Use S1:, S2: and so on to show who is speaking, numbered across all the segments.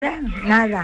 S1: Nada.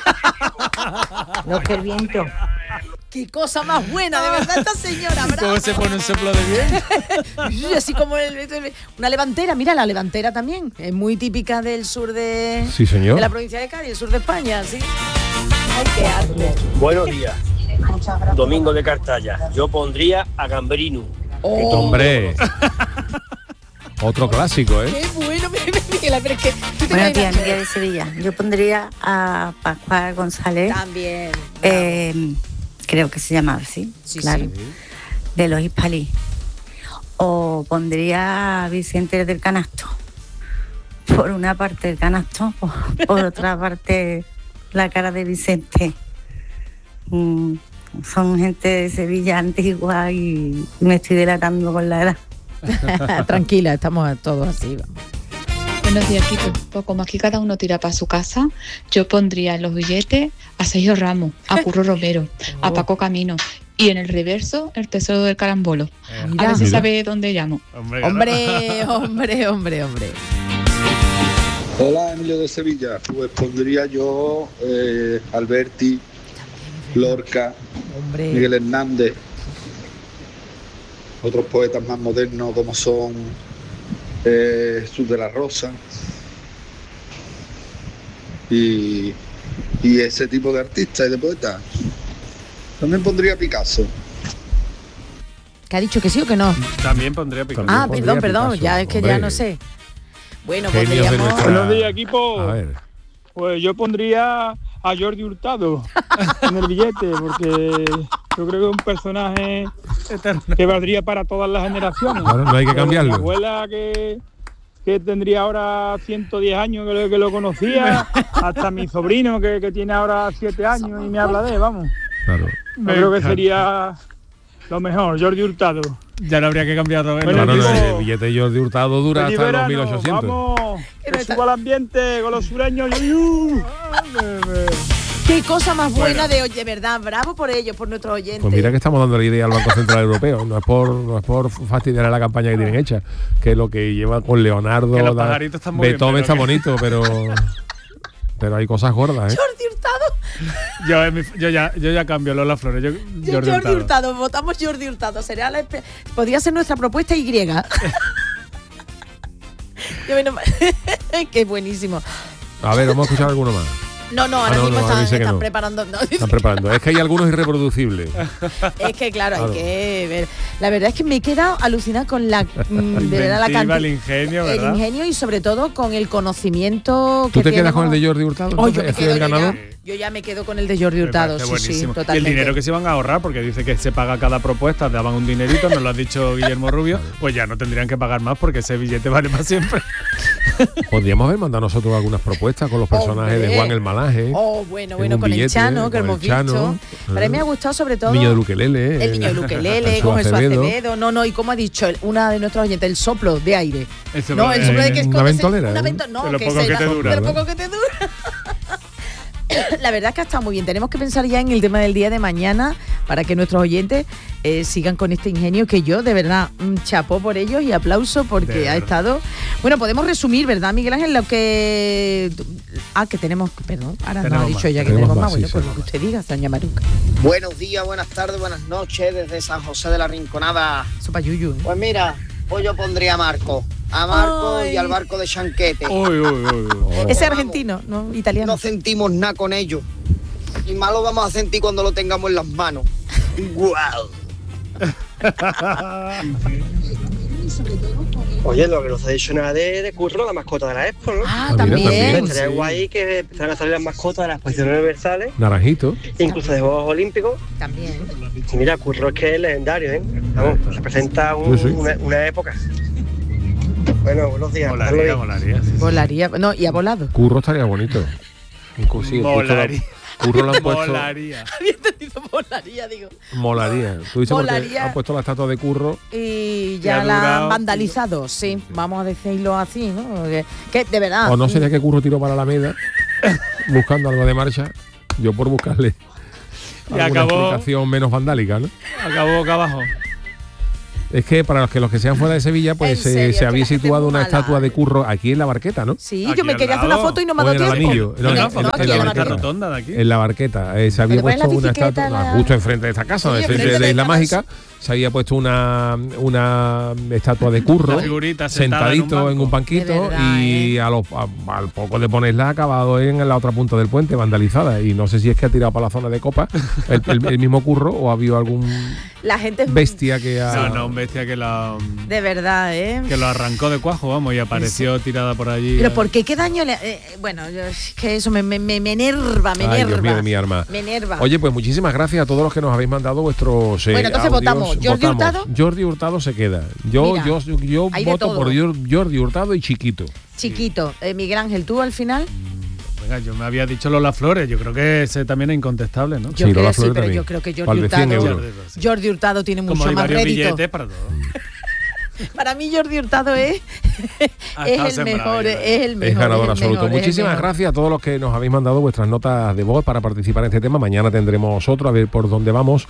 S1: Lo que el viento.
S2: Qué cosa más buena, de verdad, esta señora. Bravo.
S3: ¿Cómo se pone un soplo de viento?
S2: Así como una levantera. Mira, la levantera también es muy típica del sur de,
S4: sí, señor,
S2: de la provincia de Cádiz, el sur de España, ¿sí? Ay, qué arte.
S5: Buenos días. Domingo de Cartaya. Yo pondría a Gambrino.
S2: Oh.
S4: Hombre. Otro clásico, ¿eh?
S2: Qué bueno, Miguel, pero es que...
S1: Buenos días, Miguel de Sevilla. Yo pondría a Pascual González.
S2: También.
S1: Creo que se llama así,
S2: sí,
S1: claro.
S2: Sí.
S1: De los Hispalí. O pondría a Vicente del Canasto. Por una parte el canasto, por otra parte la cara de Vicente. Son gente de Sevilla antigua y me estoy delatando con la edad.
S2: Tranquila, estamos todos así. Vamos.
S6: Buenos días, Kiko. Pues como aquí cada uno tira para su casa, yo pondría en los billetes a Sergio Ramos, a Curro Romero, a Paco Camino y en el reverso el tesoro del carambolo.
S2: Mira,
S6: a ver si
S4: mira.
S6: sabe dónde llamo.
S2: Hombre.
S7: Hola, Emilio de Sevilla. Pues pondría yo Alberti, Lorca,
S2: Hombre.
S7: Miguel Hernández, otros poetas más modernos como son Jesús de la Rosa y ese tipo de artistas y de poetas. También pondría Picasso.
S2: ¿Que ha dicho que sí o que no?
S3: También pondría Picasso.
S2: Ah,
S4: pondría
S2: perdón,
S4: Picasso,
S2: ya es que
S4: hombre.
S2: ya no sé. Bueno,
S4: Genios de
S2: podríamos...
S4: nuestra-
S8: Buenos días, equipo.
S4: A ver.
S8: Pues yo pondría a Jordi Hurtado en el billete, porque yo creo que es un personaje que valdría para todas las generaciones.
S4: Claro, no hay que cambiarlo.
S8: Mi abuela que tendría ahora 110 años que lo conocía, hasta mi sobrino que tiene ahora 7 años y me habla de él, vamos.
S4: Claro.
S8: Yo creo que sería lo mejor, Jordi Hurtado.
S3: Ya no habría que cambiar otra vez.
S8: Bueno,
S4: Claro,
S8: digo,
S4: el billete de Jordi Hurtado dura
S8: Feliz
S4: hasta los
S8: verano,
S4: 1800.
S8: Vamos, que suba el ambiente con los sureños.
S2: Qué cosa más buena de verdad, bravo por ellos, por nuestros oyentes.
S4: Pues mira que estamos dando la idea al Banco Central Europeo. No es por fastidiar a la campaña que tienen hecha, que lo que lleva con Leonardo,
S3: Que los pajaritos están muy bien,
S4: Beethoven
S3: pero
S4: está
S3: que-
S4: bonito, pero hay cosas gordas, ¿eh?
S2: Jordi Hurtado.
S3: Yo ya cambio Lola Flores.
S2: Jordi Hurtado, votamos Jordi Hurtado. Podría ser nuestra propuesta Y. Qué buenísimo.
S4: A ver, vamos a escuchar alguno más.
S2: No, ahora mismo
S4: dice que
S2: están
S4: no.
S2: preparando. No,
S4: Están preparando. Es que hay algunos irreproducibles.
S2: es que claro, hay que ver. La verdad es que me he quedado alucinada con la de verdad la cantidad,
S3: el ingenio, ¿verdad?
S2: el ingenio y sobre todo con el conocimiento
S4: ¿Tú
S2: que
S4: te quedas con el de
S2: tenemos.
S4: Jordi Hurtado?
S2: Oh, yo
S4: Entonces,
S2: me
S4: ¿es el
S2: quedo,
S4: ganador?
S2: yo ya me quedo con el de Jordi Hurtado,
S3: Me
S2: sí,
S3: parece buenísimo. Y el
S2: totalmente.
S3: dinero que se van a ahorrar, porque dice que se paga cada propuesta, daban un dinerito, nos lo ha dicho Guillermo Rubio, pues ya no tendrían que pagar más porque ese billete vale para siempre.
S4: Podríamos haber mandado nosotros algunas propuestas con los personajes de Juan el Malaje.
S2: Oh, bueno,
S4: en un
S2: con
S4: billete,
S2: el Chano, que
S4: con
S2: hemos
S4: el Chano.
S2: visto. Pero a mí me ha gustado sobre todo...
S4: Niño de Luquelele.
S2: El niño de Luquelele,
S4: Jesús
S2: con Jesús
S4: Acevedo.
S2: Acevedo. No, y como ha dicho una de nuestros oyentes, el soplo de aire.
S3: El soplo
S2: No,
S3: de
S2: el soplo de que es
S4: una
S2: cuando se-
S4: ventolera,
S2: una
S4: ¿eh?
S2: vento- no,
S3: De lo
S2: que
S3: poco
S2: se
S3: que te dura,
S2: de lo
S4: ¿verdad?
S2: poco que te dura. La verdad es que ha estado muy bien. Tenemos que pensar ya en el tema del día de mañana para que nuestros oyentes sigan con este ingenio que yo, de verdad, chapó por ellos y aplauso porque ha estado... Bueno, podemos resumir, ¿verdad, Miguel Ángel? Lo que... que tenemos... Perdón, ahora nos ha
S3: Tenemos
S2: dicho
S3: más.
S2: ya que
S4: Tenemos
S2: tenemos más.
S4: más,
S2: Bueno,
S4: sí,
S2: pues
S4: sí.
S2: lo que usted diga, doña Maruca.
S9: Buenos días, buenas tardes, buenas noches desde San José de la Rinconada.
S2: Sopa yuyu, ¿eh?
S9: Pues mira, hoy yo pondría a Marco
S2: Ay.
S9: y al barco de Chanquete.
S2: Ese es
S9: Vamos,
S2: argentino, ¿no? Italiano.
S9: no sentimos nada con ellos. Y más lo vamos a sentir cuando lo tengamos en las manos. ¡Guau!
S5: Oye, lo que no se ha dicho nada de Curro, la mascota de la Expo, ¿no?
S2: Ah,
S4: mira,
S2: también.
S4: también.
S5: Estaría guay que empezaran a salir las mascotas de las exposiciones universales,
S4: Naranjito.
S5: incluso de Juegos Olímpicos.
S2: También.
S5: Y mira, Curro es que es legendario, ¿eh? Vamos, representa
S4: Sí.
S5: una época. Bueno, buenos días.
S3: Molaría,
S5: Carlos.
S3: molaría. Sí, sí.
S2: Volaría. No, y ha volado.
S4: Curro estaría bonito. Inclusive,
S3: Molaría.
S4: Curro lo han puesto.
S3: Molaría.
S2: Había entendido volaría, digo.
S4: Molaría. Tú dices porque
S2: Molaría.
S4: han puesto la estatua de Curro.
S2: Y
S3: Ya
S2: ya
S3: ha
S2: la
S3: durado.
S2: han vandalizado, sí. Vamos a decirlo así, ¿no? Que de verdad.
S4: O no sería que Curro tiró para la Alameda buscando algo de marcha. Yo por buscarle
S3: Y
S4: alguna
S3: acabó-
S4: explicación menos vandálica, ¿no?
S3: Acabó boca abajo.
S4: Es que para los que sean fuera de Sevilla, pues se había situado una estatua de Curro aquí en la Barqueta, ¿no?
S2: Sí, yo me quería hacer una foto y no me ha dado tiempo.
S4: En la Barqueta. Se había puesto una estatua justo enfrente de esta casa, enfrente de Isla Mágica. Se había puesto una estatua de Curro sentadito en un banquito y al poco de ponerla ha acabado en la otra punta del puente, vandalizada. Y no sé si es que ha tirado para la zona de Copa el mismo Curro o ha habido algún bestia que ha...
S3: No, un bestia que la...
S2: De verdad,
S3: que lo arrancó de cuajo, vamos, y apareció tirada por allí.
S2: Pero ¿por qué? ¿Qué daño le...? Bueno, es que eso me enerva,
S4: Ay, Dios mío de mi arma.
S2: Me enerva.
S4: Oye, pues muchísimas gracias a todos los que nos habéis mandado vuestros
S2: Bueno, entonces
S4: audios.
S2: ¿Jordi Hurtado?
S4: Jordi Hurtado se queda. Yo voto por Jordi Hurtado y Chiquito.
S2: Chiquito. Miguel Ángel, ¿tú al final?
S3: Venga, yo me había dicho Lola Flores, yo creo que ese también es incontestable, ¿no?
S2: Yo creo, sí, pero yo creo que Jordi Hurtado tiene mucho más rédito.
S3: Para todo.
S2: Para mí Jordi Hurtado es el mejor. Es
S4: ganador absoluto. Muchísimas gracias a todos los que nos habéis mandado vuestras notas de voz para participar en este tema. Mañana tendremos otro, a ver por dónde vamos.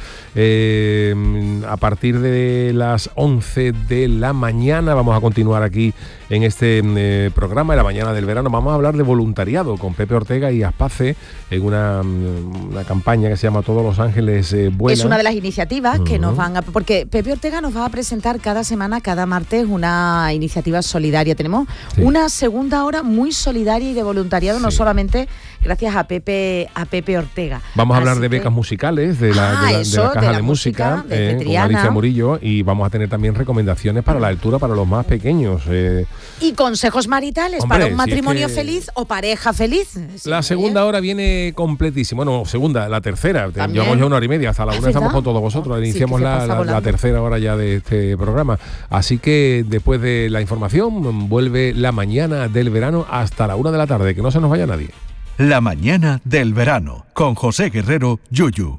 S4: A partir de las 11 de la mañana vamos a continuar aquí en este programa, en la mañana del verano. Vamos a hablar de voluntariado con Pepe Ortega y Aspace en una campaña que se llama Todos los Ángeles Vuelan.
S2: Es una de las iniciativas que nos van a... Porque Pepe Ortega nos va a presentar cada semana, cada martes, una iniciativa solidaria. Tenemos una segunda hora muy solidaria y de voluntariado, no solamente gracias a Pepe Ortega.
S4: Vamos a hablar de becas musicales, de la Caja de Música, con Alicia Murillo, y vamos a tener también recomendaciones para la lectura para los más pequeños.
S2: Y consejos maritales para un matrimonio feliz o pareja feliz.
S4: La segunda hora viene completísima. Bueno, la tercera. Llevamos ya 1 hora y media. Hasta la 1 estamos con todos vosotros. Iniciamos la tercera hora ya de este programa. Así que después de la información vuelve la mañana del verano hasta la 1 de la tarde. Que no se nos vaya nadie.
S10: La mañana del verano con José Guerrero, Yuyu.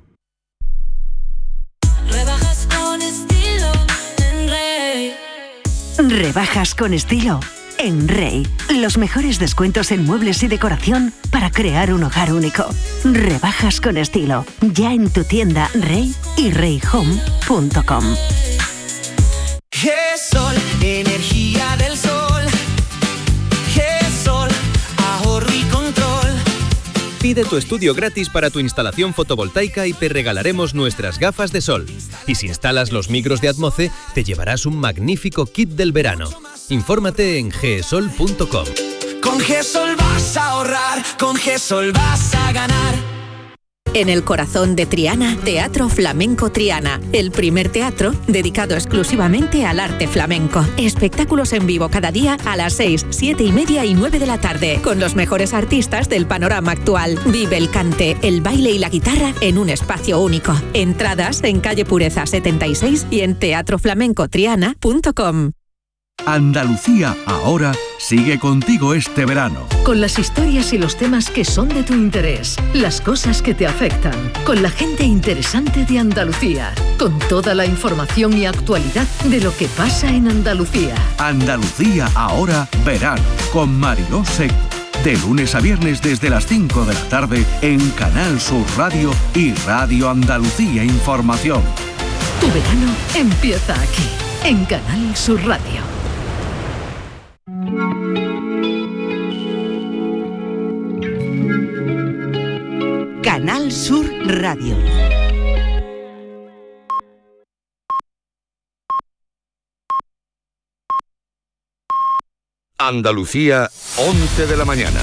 S11: Rebajas con estilo en Rey. Rebajas con estilo en Rey. Los mejores descuentos en muebles y decoración para crear un hogar único. Rebajas con estilo. Ya en tu tienda Rey y reyhome.com.
S12: GESOL, energía del sol. GESOL, ahorro y control.
S13: Pide tu estudio gratis para tu instalación fotovoltaica y te regalaremos nuestras gafas de sol. Y si instalas los micros de Atmoce, te llevarás un magnífico kit del verano. Infórmate en gesol.com.
S12: Con GESOL vas a ahorrar, con GESOL vas a ganar.
S14: En el corazón de Triana, Teatro Flamenco Triana, el primer teatro dedicado exclusivamente al arte flamenco. Espectáculos en vivo cada día a las 6, 7 y media y 9 de la tarde, con los mejores artistas del panorama actual. Vive el cante, el baile y la guitarra en un espacio único. Entradas en calle Pureza 76 y en teatroflamencotriana.com.
S10: Andalucía ahora sigue contigo este verano.
S15: Con las historias y los temas que son de tu interés, las cosas que te afectan, con la gente interesante de Andalucía, con toda la información y actualidad de lo que pasa en Andalucía.
S10: Andalucía ahora verano, con Mariló Seco. De lunes a viernes desde las 5 de la tarde en Canal Sur Radio y Radio Andalucía Información.
S15: Tu verano empieza aquí, en Canal Sur Radio.
S11: Canal Sur Radio.
S16: Andalucía, 11 de la mañana.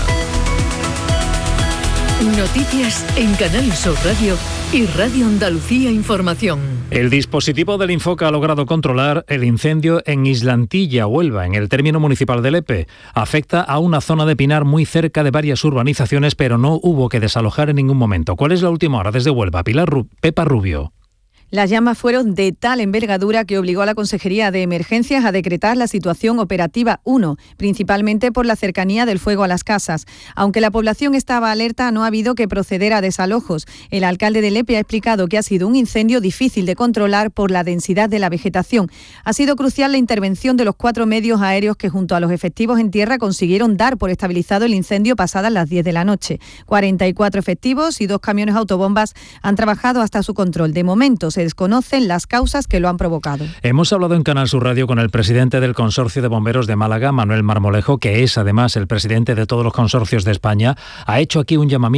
S15: Noticias en Canal Sur Radio y Radio Andalucía Información.
S17: El dispositivo del Infoca ha logrado controlar el incendio en Islantilla, Huelva, en el término municipal de Lepe. Afecta a una zona de pinar muy cerca de varias urbanizaciones, pero no hubo que desalojar en ningún momento. ¿Cuál es la última hora desde Huelva? Pepa Rubio.
S18: Las llamas fueron de tal envergadura que obligó a la Consejería de Emergencias a decretar la situación operativa 1, principalmente por la cercanía del fuego a las casas. Aunque la población estaba alerta, no ha habido que proceder a desalojos. El alcalde de Lepe ha explicado que ha sido un incendio difícil de controlar por la densidad de la vegetación. Ha sido crucial la intervención de los 4 medios aéreos que junto a los efectivos en tierra consiguieron dar por estabilizado el incendio pasadas las 10 de la noche. 44 efectivos y 2 camiones autobombas han trabajado hasta su control. De momento se se desconocen las causas que lo han provocado.
S17: Hemos hablado en Canal Sur Radio con el presidente del Consorcio de Bomberos de Málaga, Manuel Marmolejo, que es además el presidente de todos los consorcios de España. Ha hecho aquí un llamamiento